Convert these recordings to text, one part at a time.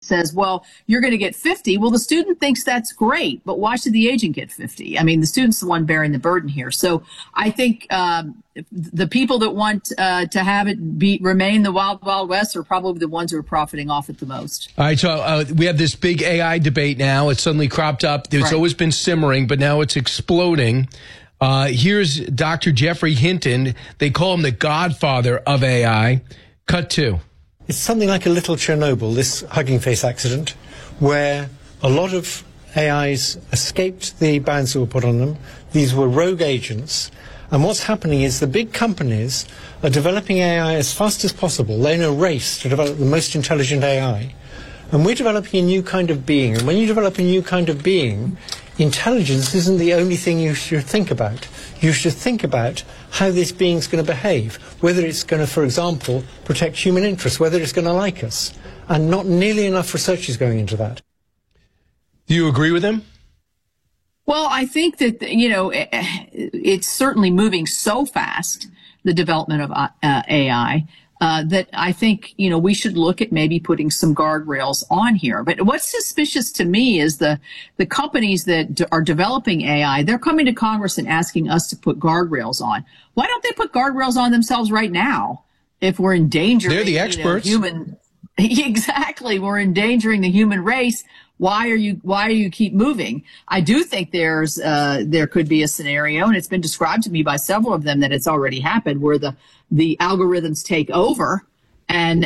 says, well, you're going to get 50. Well, the student thinks that's great, but why should the agent get 50? I mean, the student's the one bearing the burden here. So I think the people that want to have it remain the wild, wild west are probably the ones who are profiting off it the most. All right, so we have this big AI debate now. It's suddenly cropped up. It's always been simmering, but now it's exploding. Here's Dr. Geoffrey Hinton. They call him the godfather of AI. Cut 2. It's something like a little Chernobyl, this Hugging Face accident, where a lot of AIs escaped the bans that were put on them. These were rogue agents. And what's happening is the big companies are developing AI as fast as possible. They're in a race to develop the most intelligent AI. And we're developing a new kind of being. And when you develop a new kind of being, intelligence isn't the only thing you should think about. You should think about how this being's going to behave, whether it's going to, for example, protect human interests, whether it's going to like us. And not nearly enough research is going into that. Do you agree with him? Well, I think that, it's certainly moving so fast, the development of AI, that I think, we should look at maybe putting some guardrails on here. But what's suspicious to me is the companies that are developing AI, they're coming to Congress and asking us to put guardrails on. Why don't they put guardrails on themselves right now if we're endangering They're the experts. Exactly. We're endangering the human race. Why do you keep moving? I do think there could be a scenario, and it's been described to me by several of them that it's already happened, where the algorithms take over and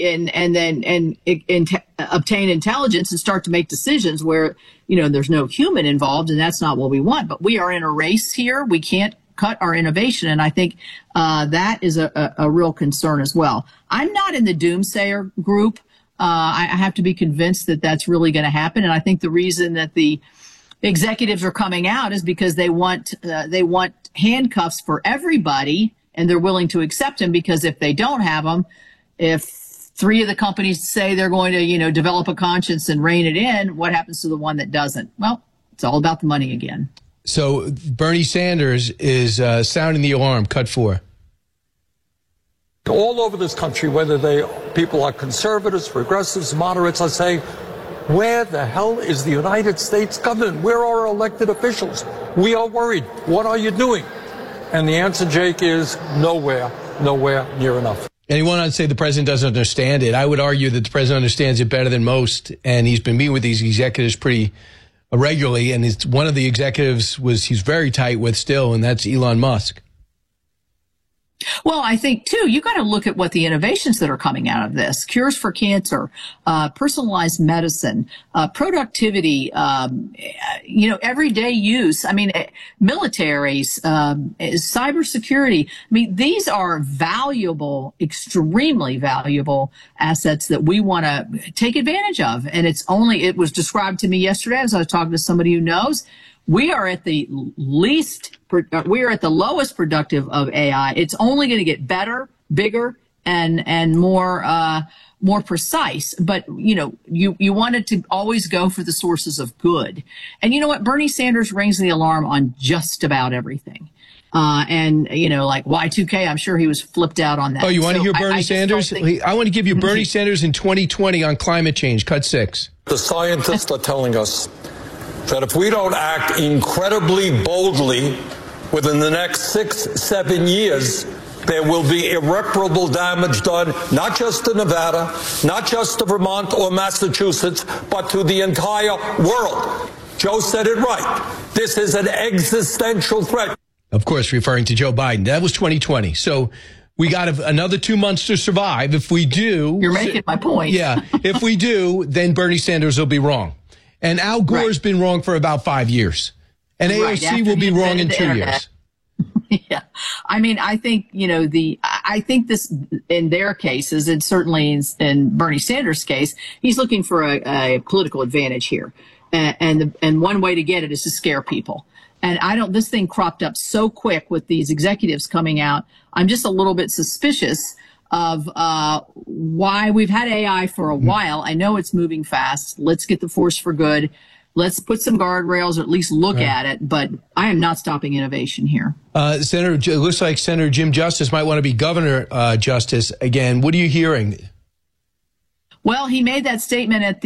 obtain intelligence and start to make decisions where, there's no human involved, and that's not what we want. But we are in a race here. We can't cut our innovation, and I think that is a real concern as well. I'm not in the doomsayer group. I have to be convinced that that's really going to happen. And I think the reason that the executives are coming out is because they want handcuffs for everybody, and they're willing to accept them, because if they don't have them, if 3 of the companies say they're going to, develop a conscience and rein it in, what happens to the one that doesn't? Well, it's all about the money again. So Bernie Sanders is sounding the alarm. Cut 4. All over this country, whether people are conservatives, progressives, moderates, are saying, where the hell is the United States government? Where are our elected officials? We are worried. What are you doing? And the answer, Jake, is nowhere near enough. Anyone would say the president doesn't understand it. I would argue that the president understands it better than most, and he's been meeting with these executives pretty regularly, and one of the executives he's very tight with still, and that's Elon Musk. Well, I think, too, you got to look at what the innovations that are coming out of this. Cures for cancer, personalized medicine, productivity, everyday use. I mean, militaries, cybersecurity. I mean, these are valuable, extremely valuable assets that we want to take advantage of. And it was described to me yesterday as I was talking to somebody who knows. We are at the lowest productive of AI. It's only going to get better, bigger, and more precise. But, you wanted to always go for the sources of good. And you know what? Bernie Sanders rings the alarm on just about everything. Like Y2K, I'm sure he was flipped out on that. Oh, you want to hear Bernie Sanders? I want to give you Bernie Sanders in 2020 on climate change. Cut 6. The scientists are telling us that if we don't act incredibly boldly within the next 6-7 years, there will be irreparable damage done, not just to Nevada, not just to Vermont or Massachusetts, but to the entire world. Joe said it right. This is an existential threat. Of course, referring to Joe Biden. That was 2020. So we got another 2 months to survive. If we do... You're making my point. Yeah. If we do, then Bernie Sanders will be wrong. And Al Gore's been wrong for about 5 years. And AOC will be wrong in 2 years. Yeah. I mean, I think, I think this, in their cases, and certainly in Bernie Sanders' case, he's looking for a political advantage here. And one way to get it is to scare people. And this thing cropped up so quick with these executives coming out. I'm just a little bit suspicious of why we've had AI for a while. I know it's moving fast. Let's get the force for good. Let's put some guardrails, or at least look at it. But I am not stopping innovation here. Senator, it looks like Senator Jim Justice might want to be Governor Justice again. What are you hearing? Well, he made that statement at